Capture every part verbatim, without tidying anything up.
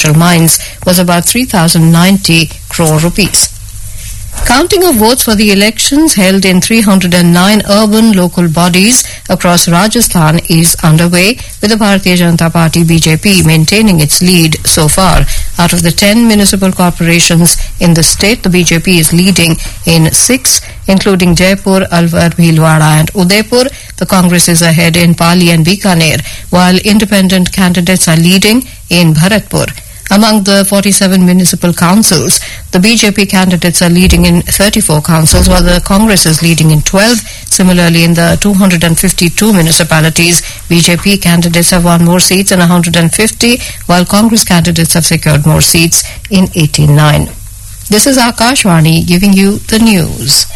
metal mines was about three thousand ninety crore rupees. Counting of votes for the elections held in three hundred nine urban local bodies across Rajasthan is underway, with the Bharatiya Janata Party B J P maintaining its lead so far. Out of the ten municipal corporations in the state, the B J P is leading in six, including Jaipur, Alwar, Bhilwara and Udaipur. The Congress is ahead in Pali and Bikaner, while independent candidates are leading in Bharatpur. Among the forty-seven municipal councils, the B J P candidates are leading in thirty-four councils, while the Congress is leading in twelve. Similarly, in the two hundred fifty-two municipalities, B J P candidates have won more seats in one hundred fifty, while Congress candidates have secured more seats in eighty-nine. This is Akashvani giving you the news.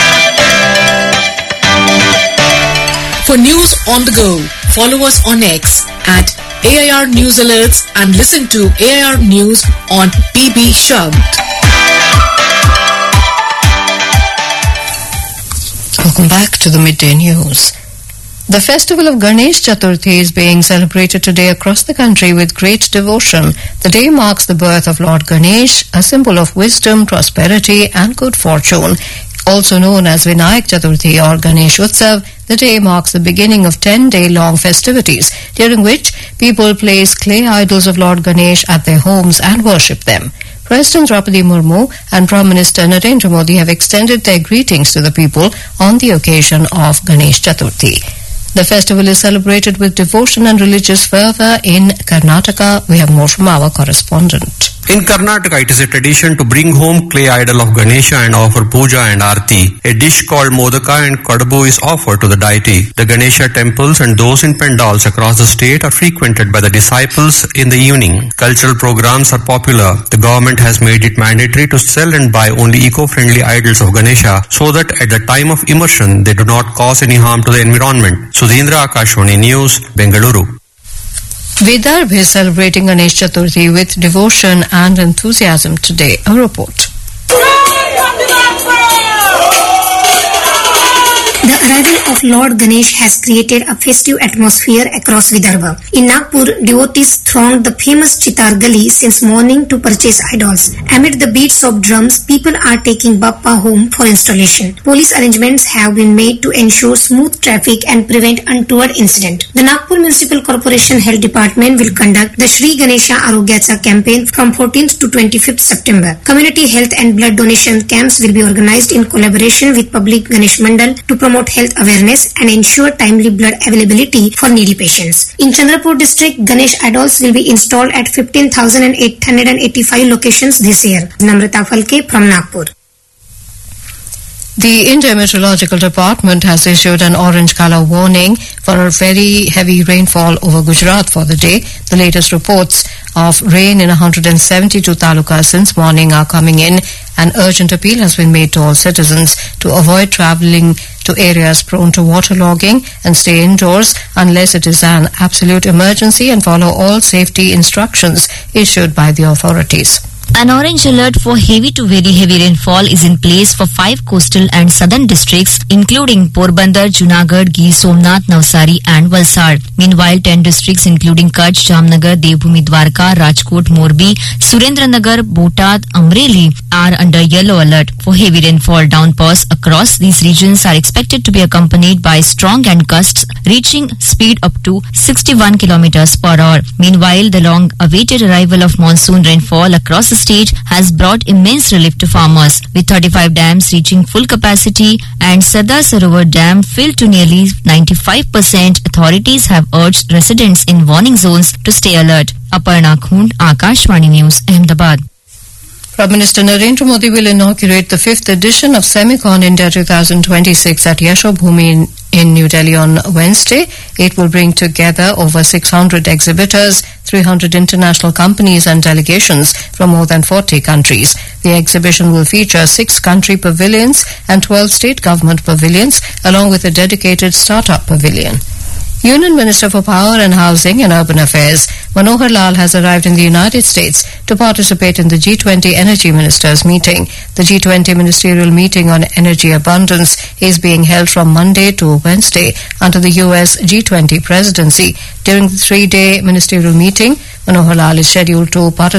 For news on the go, follow us on X at A I R News Alerts and listen to A I R News on B B Shabd. Welcome back to the Midday News. The festival of Ganesh Chaturthi is being celebrated today across the country with great devotion. The day marks the birth of Lord Ganesh, a symbol of wisdom, prosperity and good fortune. Also known as Vinayak Chaturthi or Ganesh Utsav, the day marks the beginning of ten-day-long festivities, during which people place clay idols of Lord Ganesh at their homes and worship them. President Draupadi Murmu and Prime Minister Narendra Modi have extended their greetings to the people on the occasion of Ganesh Chaturthi. The festival is celebrated with devotion and religious fervour in Karnataka. We have more from our correspondent. In Karnataka, it is a tradition to bring home clay idol of Ganesha and offer puja and arti. A dish called modaka and kadabu is offered to the deity. The Ganesha temples and those in pandals across the state are frequented by the disciples in the evening. Cultural programs are popular. The government has made it mandatory to sell and buy only eco-friendly idols of Ganesha so that at the time of immersion they do not cause any harm to the environment. Sudhindra, Akashvani News, Bengaluru. Vidarbh is celebrating Ganesh Chaturthi with devotion and enthusiasm today. A report. The arrival of Lord Ganesh has created a festive atmosphere across Vidarbha. In Nagpur, devotees thronged the famous Chitar Gali since morning to purchase idols. Amid the beats of drums, people are taking Bappa home for installation. Police arrangements have been made to ensure smooth traffic and prevent untoward incident. The Nagpur Municipal Corporation Health Department will conduct the Shri Ganesha Arogyacha campaign from fourteenth to twenty-fifth September. Community health and blood donation camps will be organized in collaboration with Public Ganesh Mandal to promote health awareness and ensure timely blood availability for needy patients. In Chandrapur district, Ganesh idols will be installed at fifteen thousand eight hundred eighty-five locations this year. Namrata Falke from Nagpur. The India Meteorological Department has issued an orange color warning for a very heavy rainfall over Gujarat for the day. The latest reports of rain in one hundred seventy-two talukas since morning are coming in. An urgent appeal has been made to all citizens to avoid travelling to areas prone to waterlogging and stay indoors unless it is an absolute emergency and follow all safety instructions issued by the authorities. An orange alert for heavy to very heavy rainfall is in place for five coastal and southern districts, including Porbandar, Junagadh, Gir Somnath, Navsari and Valsad. Meanwhile, ten districts including Kutch, Jamnagar, Devbhoomi Dwarka, Rajkot, Morbi, Surendranagar, Botad, Amreli are under yellow alert for heavy rainfall. Downpours across these regions are expected to be accompanied by strong and gusts reaching speed up to sixty-one kilometers per hour. Meanwhile, the long-awaited arrival of monsoon rainfall across the state has brought immense relief to farmers, with thirty-five dams reaching full capacity and Sardar Sarovar Dam filled to nearly ninety-five percent. Authorities have urged residents in warning zones to stay alert. Aparna Khund, Akashvani News, Ahmedabad. Prime Minister Narendra Modi will inaugurate the fifth edition of Semicon India twenty twenty-six at Yashobhoomi in, in New Delhi on Wednesday. It will bring together over six hundred exhibitors, three hundred international companies and delegations from more than forty countries. The exhibition will feature six country pavilions and twelve state government pavilions, along with a dedicated startup pavilion. Union Minister for Power and Housing and Urban Affairs, Manohar Lal, has arrived in the United States to participate in the G twenty Energy Ministers meeting. The G twenty Ministerial Meeting on Energy Abundance is being held from Monday to Wednesday under the U S G twenty presidency. During the three-day ministerial meeting, Manohar Lal is scheduled to participate